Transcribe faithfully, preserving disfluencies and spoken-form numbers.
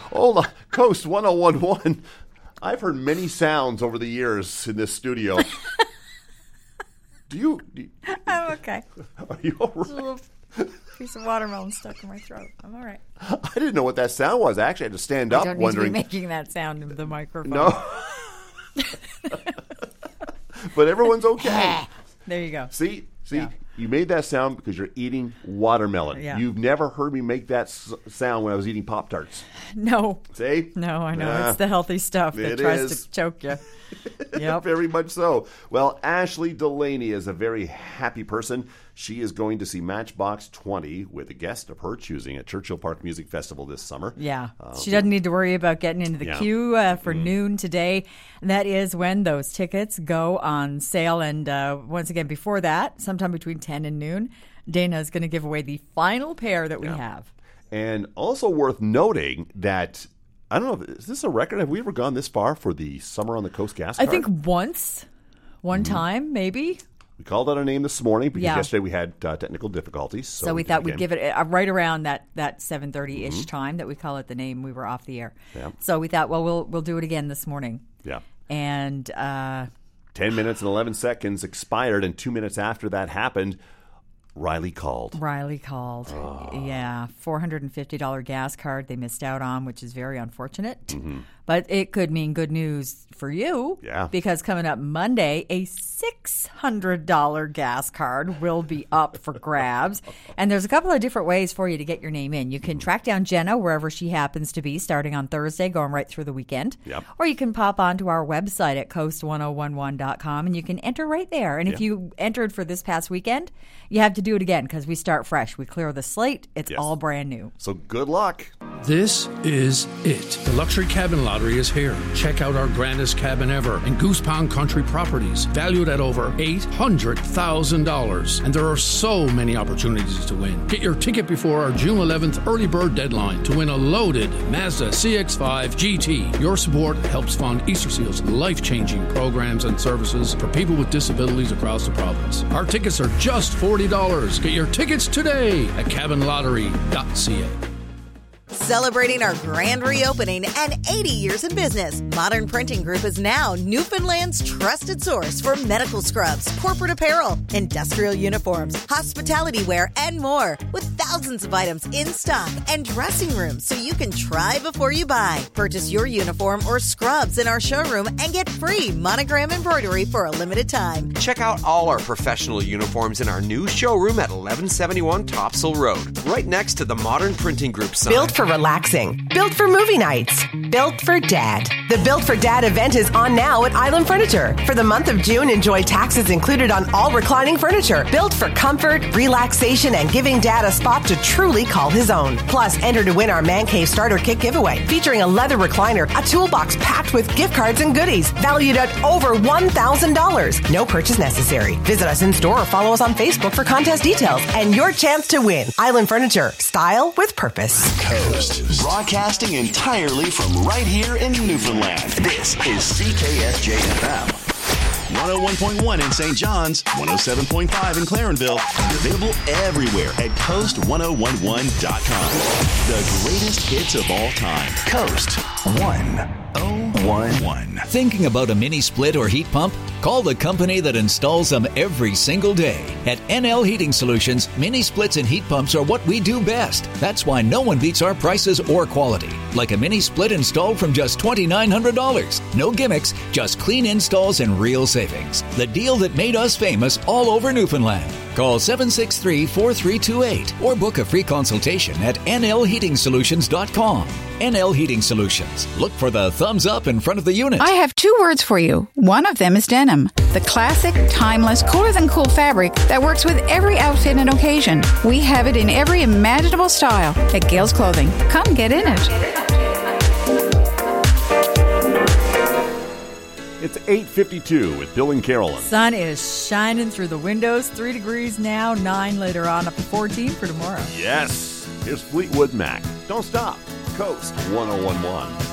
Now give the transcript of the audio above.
Hold on. Coast one oh one one. I've heard many sounds over the years in this studio. Do you... Do you I'm okay. Are you all right? There's a little piece of watermelon stuck in my throat. I'm all right. I didn't know what that sound was. I actually had to stand up I don't wondering... need to be making that sound into the microphone. No. But everyone's okay. There you go. See? See? Yeah. You made that sound because you're eating watermelon. Yeah. You've never heard me make that s- sound when I was eating Pop-Tarts. No. See? No, I know. Nah. It's the healthy stuff that It tries is. to choke you. Yep. Very much so. Well, Ashley Delaney is a very happy person. She is going to see Matchbox twenty with a guest of her choosing at Churchill Park Music Festival this summer. Yeah. Uh, she doesn't need to worry about getting into the Yeah. queue uh, for Mm-hmm. noon today. And that is when those tickets go on sale. And uh, once again, before that, sometime between ten and noon, Dana is going to give away the final pair that we Yeah. have. And also worth noting that, I don't know, is this a record? Have we ever gone this far for the Summer on the Coast gas I card? think once, one Mm-hmm. time, maybe. We called out our name this morning because Yeah. yesterday we had uh, technical difficulties. So, So we did thought we'd again. give it uh, right around that, that seven thirty-ish time that we call it the name. We were off the air. Yeah. So we thought, well, we'll we'll do it again this morning. Yeah. And uh, ten minutes and eleven seconds expired, and two minutes after that happened, Riley called. Riley called. Yeah, four hundred fifty dollars gas card they missed out on, which is very unfortunate. Mm-hmm. But it could mean good news for you. Yeah. Because coming up Monday, a six hundred dollars gas card will be up for grabs. And there's a couple of different ways for you to get your name in. You can track down Jenna wherever she happens to be, starting on Thursday, going right through the weekend. Yep. Or you can pop onto our website at coast one oh one one dot com and you can enter right there. And if Yeah. you entered for this past weekend, you have to do it again because we start fresh. We clear the slate. It's Yes. all brand new. So good luck. This is it. The Luxury Cabin Lottery is here. Check out our grandest cabin ever in Goose Pond Country Properties, valued at over eight hundred thousand dollars. And there are so many opportunities to win. Get your ticket before our June eleventh early bird deadline to win a loaded Mazda C X five G T. Your support helps fund Easter Seal's life-changing programs and services for people with disabilities across the province. Our tickets are just forty dollars. Get your tickets today at cabin lottery dot c a. Celebrating our grand reopening and eighty years in business, Modern Printing Group is now Newfoundland's trusted source for medical scrubs, corporate apparel, industrial uniforms, hospitality wear, and more, with thousands of items in stock and dressing rooms so you can try before you buy. Purchase your uniform or scrubs in our showroom and get free monogram embroidery for a limited time. Check out all our professional uniforms in our new showroom at eleven seventy-one Topsail Road, right next to the Modern Printing Group sign. Built for relaxing. Built for movie nights. Built for Dad. The Built for Dad event is on now at Island Furniture. For the month of June, enjoy taxes included on all reclining furniture. Built for comfort, relaxation, and giving Dad a spot to truly call his own. Plus, enter to win our Man Cave Starter Kit giveaway, featuring a leather recliner, a toolbox packed with gift cards and goodies, valued at over one thousand dollars. No purchase necessary. Visit us in store or follow us on Facebook for contest details and your chance to win. Island Furniture. Style with purpose. Coast. Broadcasting entirely from right here in Newfoundland. This is C K S J F M. one oh one point one in Saint John's, one oh seven point five in Clarenville, and available everywhere at coast one oh one one dot com. The greatest hits of all time. Coast one oh one one. Thinking about a mini split or heat pump? Call the company that installs them every single day. At N L Heating Solutions, mini splits and heat pumps are what we do best. That's why no one beats our prices or quality. Like a mini split installed from just two thousand nine hundred dollars. No gimmicks, just clean installs and real savings. The deal that made us famous all over Newfoundland. Call seven six three, four three two eight or book a free consultation at N L heating solutions dot com. N L Heating Solutions. Look for the thumbs up in front of the unit. I have two words for you. One of them is denim. The classic, timeless, cooler than cool fabric that works with every outfit and occasion. We have it in every imaginable style at Gales Clothing. Come get in it. It's eight fifty-two with Bill and Carolyn. Sun is shining through the windows. Three degrees now, nine later on, up to fourteen for tomorrow. Yes. Here's Fleetwood Mac. Don't stop. Coast one oh one one.